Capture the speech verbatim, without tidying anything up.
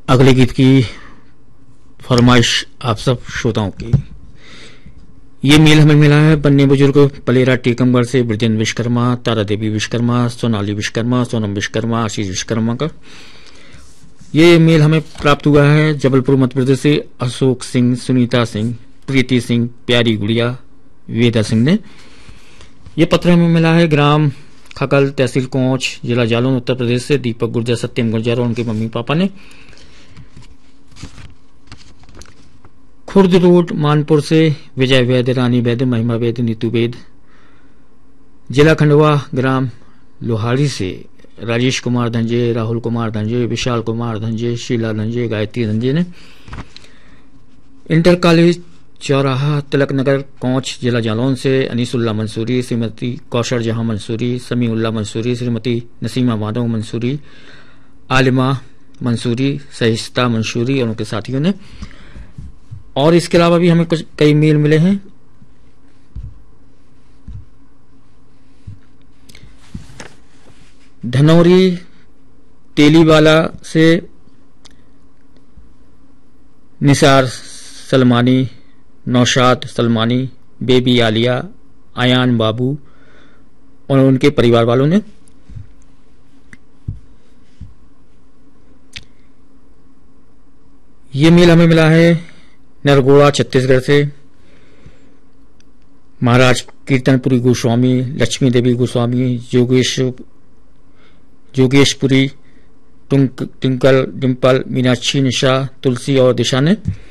अगले गीत की फरमाइश आप सब श्रोताओं की। ये मेल हमें मिला है बन्ने बुजुर्ग पलेरा टीकमगढ़ से ब्रजेंद्र विश्वकर्मा, तारा देवी विश्वकर्मा, सोनाली विश्वकर्मा, सोनम विश्वकर्मा, आशीष विश्वकर्मा का। ये मेल हमें प्राप्त हुआ है जबलपुर मध्य प्रदेश से अशोक सिंह, सुनीता सिंह, प्रीति सिंह, प्यारी गुड़िया, वेदा सिंह ने। ये पत्र हमें मिला है ग्राम खकल, तहसील कोंच, जिला जालौन, उत्तर प्रदेश से दीपक गुर्जर, सत्यम गुर्जर और उनके मम्मी पापा ने। खुर्द रोड मानपुर से विजय वैद्य, रानी वैद्य, महिमा वैद्य, नीतू वैद्य। जिला खंडवा ग्राम लोहाड़ी से राजेश कुमार धंजे, राहुल कुमार धंजे, विशाल कुमार धंजे, शीला धंजे, गायत्री धंजे ने। इंटर कॉलेज चौराहा तिलक नगर कोंच, जिला जालौन से अनीसुल्ला मंसूरी, श्रीमती कौशल जहां मंसूरी, समीउल्ला मंसूरी, श्रीमती नसीमा माधव मंसूरी, आलिमा मंसूरी, सहिस्ता मंसूरी और उनके साथियों ने। और इसके अलावा भी हमें कुछ कई मेल मिले हैं। धनौरी तेलीवाला से निसार सलमानी, नौशाद सलमानी, बेबी आलिया, आयान बाबू और उनके परिवार वालों ने। ये मेल हमें मिला है नरगोड़ा छत्तीसगढ़ से महाराज कीर्तनपुरी गोस्वामी, लक्ष्मी देवी गोस्वामी, जोगेश जोगेशपुरी, टुंकल, डिम्पल, मीनाक्षी, निशा, तुलसी और दिशा ने।